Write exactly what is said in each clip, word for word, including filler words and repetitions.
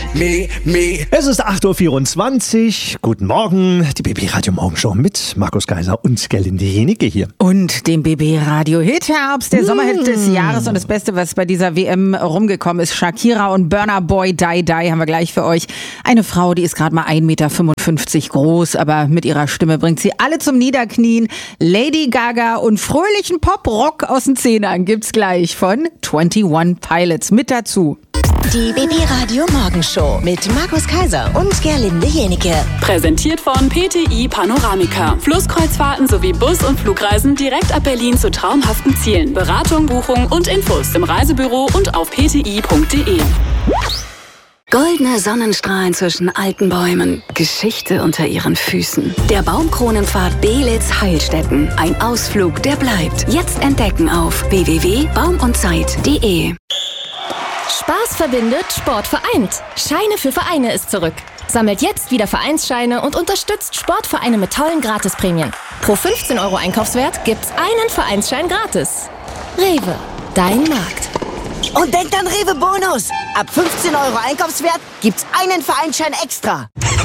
me, me. Es ist acht Uhr vierundzwanzig. Guten Morgen. Die B B-Radio Morgenshow mit Markus Kaiser und Gerlinde Jenike hier. Und dem B B-Radio-Hit Herbst, der Sommerhit des Jahres und das Beste, was bei dieser W M rumgekommen ist. Shakira und Burna Boy, Die Die, haben wir gleich für euch. Eine Frau, die ist gerade mal ein Meter fünfundfünfzig groß, aber mit ihrer Stimme bringt sie alle zum Niederknien. Lady Gaga und fröhlichen Pop-Rock aus den Zehnern gibt's gleich von einundzwanzig Pilots mit dazu. Die B B-Radio Morgenshow mit Markus Kaiser und Gerlinde Jenike. Präsentiert von P T I Panoramica. Flusskreuzfahrten sowie Bus- und Flugreisen direkt ab Berlin zu traumhaften Zielen. Beratung, Buchung und Infos im Reisebüro und auf p t i punkt d e. Goldene Sonnenstrahlen zwischen alten Bäumen, Geschichte unter ihren Füßen. Der Baumkronenpfad Belitz-Heilstätten. Ein Ausflug, der bleibt. Jetzt entdecken auf w w w punkt baum und zeit punkt d e. Spaß verbindet, Sport vereint. Scheine für Vereine ist zurück. Sammelt jetzt wieder Vereinsscheine und unterstützt Sportvereine mit tollen Gratisprämien. Pro fünfzehn Euro Einkaufswert gibt's einen Vereinsschein gratis. Rewe, dein Markt. Und denkt an Rewe Bonus. Ab fünfzehn Euro Einkaufswert gibt's einen Vereinsschein extra.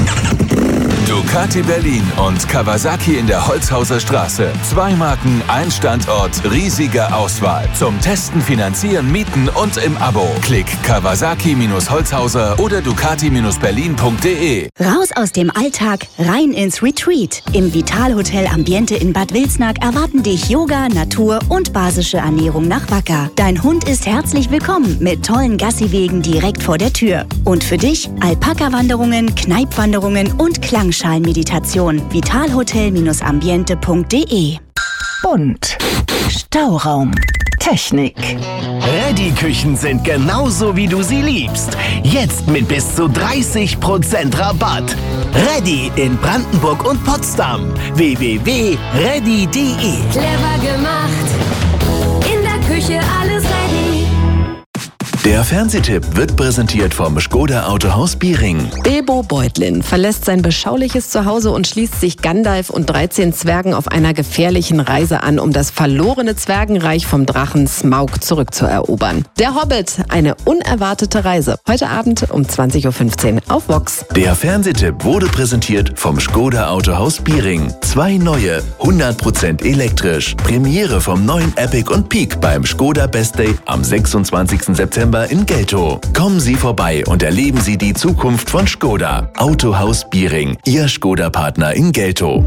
Ducati Berlin und Kawasaki in der Holzhauser Straße. Zwei Marken, ein Standort, riesige Auswahl. Zum Testen, Finanzieren, Mieten und im Abo. Klick Kawasaki-Holzhauser oder Ducati-Berlin punkt d e. Raus aus dem Alltag, rein ins Retreat. Im Vitalhotel Ambiente in Bad Wilsnack erwarten dich Yoga, Natur und basische Ernährung nach Wacker. Dein Hund ist herzlich willkommen mit tollen Gassiwegen direkt vor der Tür. Und für dich Alpaka-Wanderungen, Kneipwanderungen und Klangschalenmeditation. Vitalhotel-ambiente punkt d e. Bunt. Stauraum. Technik. Reddy-Küchen sind genauso, wie du sie liebst. Jetzt mit bis zu dreißig Prozent Rabatt. Reddy in Brandenburg und Potsdam. w w w punkt reddy punkt d e. Clever gemacht. In der Küche alles ready. Der Fernsehtipp wird präsentiert vom Škoda Autohaus Biering. Bilbo Beutlin verlässt sein beschauliches Zuhause und schließt sich Gandalf und dreizehn Zwergen auf einer gefährlichen Reise an, um das verlorene Zwergenreich vom Drachen Smaug zurückzuerobern. Der Hobbit, eine unerwartete Reise. Heute Abend um zwanzig Uhr fünfzehn auf Vox. Der Fernsehtipp wurde präsentiert vom Škoda Autohaus Biering. Zwei neue, hundert Prozent elektrisch. Premiere vom neuen Epic und Peak beim Škoda Best Day am sechsundzwanzigsten September in Geltow. Kommen Sie vorbei und erleben Sie die Zukunft von Škoda. Autohaus Biering, Ihr Škoda-Partner in Geltow.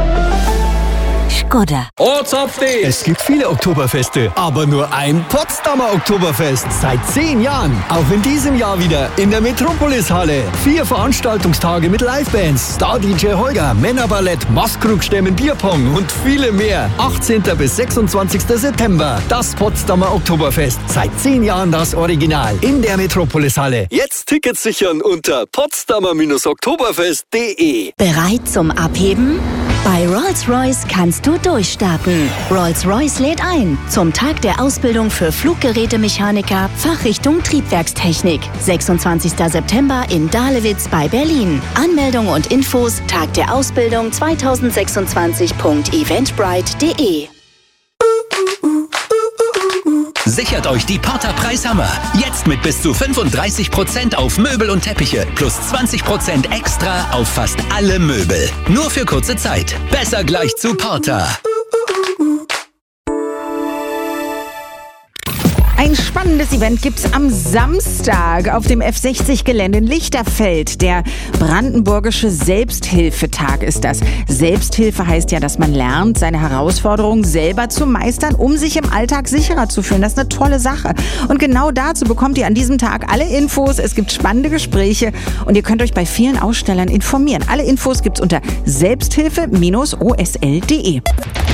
Škoda. Es gibt viele Oktoberfeste, aber nur ein Potsdamer Oktoberfest. Seit zehn Jahren. Auch in diesem Jahr wieder in der Metropolis-Halle. Vier Veranstaltungstage mit Livebands, Star-D J Holger, Männerballett, Maskrugstämmen, Bierpong und viele mehr. achtzehnten bis sechsundzwanzigsten September. Das Potsdamer Oktoberfest. Seit zehn Jahren das Original. In der Metropolis-Halle. Jetzt Tickets sichern unter potsdamer oktoberfest punkt d e. Bereit zum Abheben? Bei Rolls-Royce kannst du durchstarten. Rolls-Royce lädt ein zum Tag der Ausbildung für Fluggerätemechaniker, Fachrichtung Triebwerkstechnik. sechsundzwanzigsten September in Dahlewitz bei Berlin. Anmeldung und Infos Tag der Ausbildung zweitausendsechsundzwanzig punkt eventbrite punkt d e. Sichert euch die Porter Preishammer. Jetzt mit bis zu fünfunddreißig Prozent auf Möbel und Teppiche. Plus zwanzig Prozent extra auf fast alle Möbel. Nur für kurze Zeit. Besser gleich zu Porter. Ein spannendes Event gibt's am Samstag auf dem F sechzig Gelände in Lichterfeld. Der Brandenburgische Selbsthilfetag ist das. Selbsthilfe heißt ja, dass man lernt, seine Herausforderungen selber zu meistern, um sich im Alltag sicherer zu fühlen. Das ist eine tolle Sache. Und genau dazu bekommt ihr an diesem Tag alle Infos. Es gibt spannende Gespräche und ihr könnt euch bei vielen Ausstellern informieren. Alle Infos gibt's unter selbsthilfe o s l punkt d e.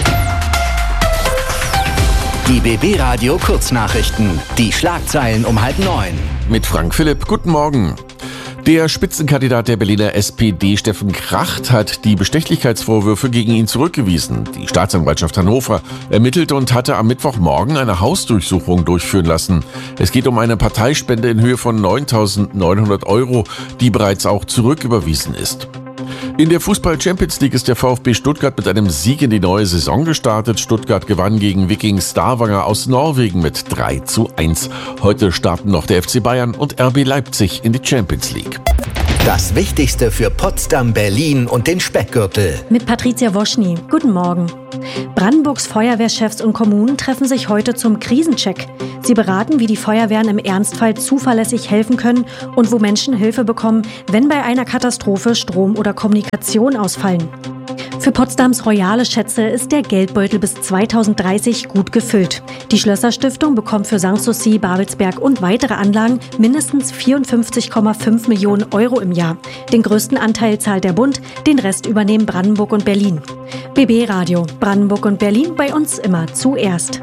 Die B B-Radio Kurznachrichten. Die Schlagzeilen um halb neun. Mit Frank Philipp. Guten Morgen. Der Spitzenkandidat der Berliner S P D, Steffen Kracht, hat die Bestechlichkeitsvorwürfe gegen ihn zurückgewiesen. Die Staatsanwaltschaft Hannover ermittelt und hatte am Mittwochmorgen eine Hausdurchsuchung durchführen lassen. Es geht um eine Parteispende in Höhe von neuntausendneunhundert Euro, die bereits auch zurücküberwiesen ist. In der Fußball-Champions League ist der VfB Stuttgart mit einem Sieg in die neue Saison gestartet. Stuttgart gewann gegen Viking Stavanger aus Norwegen mit drei zu eins. Heute starten noch der F C Bayern und R B Leipzig in die Champions League. Das Wichtigste für Potsdam, Berlin und den Speckgürtel. Mit Patricia Woschny. Guten Morgen. Brandenburgs Feuerwehrchefs und Kommunen treffen sich heute zum Krisencheck. Sie beraten, wie die Feuerwehren im Ernstfall zuverlässig helfen können und wo Menschen Hilfe bekommen, wenn bei einer Katastrophe Strom oder Kommunikation ausfallen. Für Potsdams royale Schätze ist der Geldbeutel bis zweitausenddreißig gut gefüllt. Die Schlösser-Stiftung bekommt für Sanssouci, Babelsberg und weitere Anlagen mindestens vierundfünfzig Komma fünf Millionen Euro im Jahr. Den größten Anteil zahlt der Bund, den Rest übernehmen Brandenburg und Berlin. B B Radio, Brandenburg und Berlin, bei uns immer zuerst.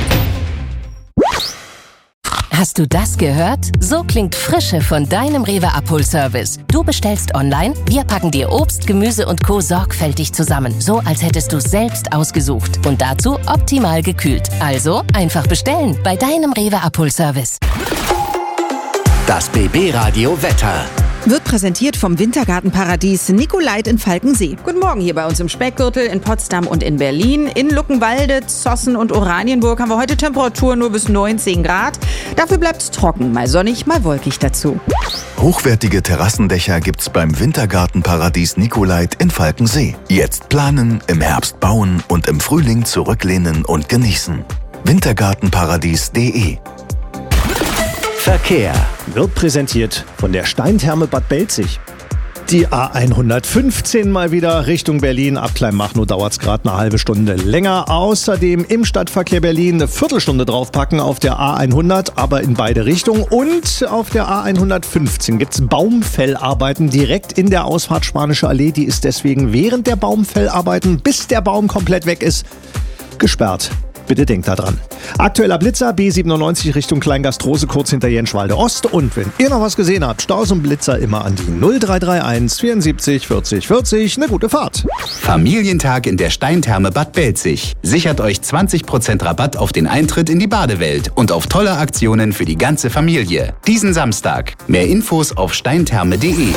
Hast du das gehört? So klingt Frische von deinem Rewe Abholservice. Du bestellst online, wir packen dir Obst, Gemüse und Co. sorgfältig zusammen. So, als hättest du es selbst ausgesucht. Und dazu optimal gekühlt. Also einfach bestellen bei deinem Rewe Abholservice. Das B B Radio Wetter. Wird präsentiert vom Wintergartenparadies Nicolait in Falkensee. Guten Morgen hier bei uns im Speckgürtel, in Potsdam und in Berlin. In Luckenwalde, Zossen und Oranienburg haben wir heute Temperaturen nur bis neunzehn Grad. Dafür bleibt es trocken, mal sonnig, mal wolkig dazu. Hochwertige Terrassendächer gibt's beim Wintergartenparadies Nicolait in Falkensee. Jetzt planen, im Herbst bauen und im Frühling zurücklehnen und genießen. wintergartenparadies punkt de Verkehr wird präsentiert von der Steintherme Bad Belzig. Die A hundertfünfzehn mal wieder Richtung Berlin. Ab Kleinmachnow dauert es gerade eine halbe Stunde länger. Außerdem im Stadtverkehr Berlin eine Viertelstunde draufpacken auf der A hundert, aber in beide Richtungen. Und auf der A hundertfünfzehn gibt es Baumfellarbeiten direkt in der Ausfahrt Spanische Allee. Die ist deswegen während der Baumfellarbeiten, bis der Baum komplett weg ist, gesperrt. Bitte denkt da dran. Aktueller Blitzer B siebenundneunzig Richtung Kleingastrose, kurz hinter Jenschwalde Ost. Und wenn ihr noch was gesehen habt, Staus und Blitzer immer an die null drei drei eins vierundsiebzig vierzig vierzig. Eine gute Fahrt. Familientag in der Steintherme Bad Belzig. Sichert euch zwanzig Prozent Rabatt auf den Eintritt in die Badewelt und auf tolle Aktionen für die ganze Familie. Diesen Samstag. Mehr Infos auf steintherme punkt de.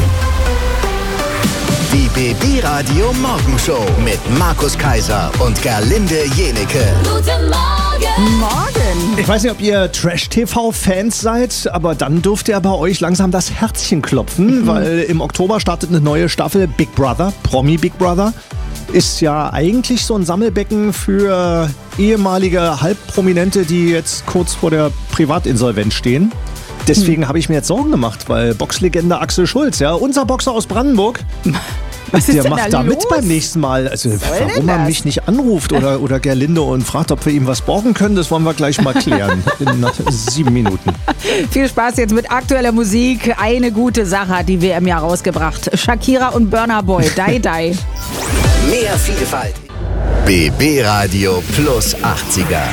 Die B B Radio Morgenshow mit Markus Kaiser und Gerlinde Jenecke. Guten Morgen. Morgen. Ich weiß nicht, ob ihr Trash-T V-Fans seid, aber dann dürfte ja bei euch langsam das Herzchen klopfen, mhm. weil im Oktober startet eine neue Staffel Big Brother, Promi Big Brother. Ist ja eigentlich so ein Sammelbecken für ehemalige Halbprominente, die jetzt kurz vor der Privatinsolvenz stehen. Deswegen hm. habe ich mir jetzt Sorgen gemacht, weil Boxlegende Axel Schulz, ja, unser Boxer aus Brandenburg, Was ist der denn macht da da mit los? beim nächsten Mal. Also, Was warum er mich nicht anruft oder, oder Gerlinde und fragt, ob wir ihm was borgen können, das wollen wir gleich mal klären. In sieben Minuten. Viel Spaß jetzt mit aktueller Musik. Eine gute Sache hat die W M ja rausgebracht. Shakira und Burna Boy, Die Die. Mehr Vielfalt. B B Radio Plus achtziger.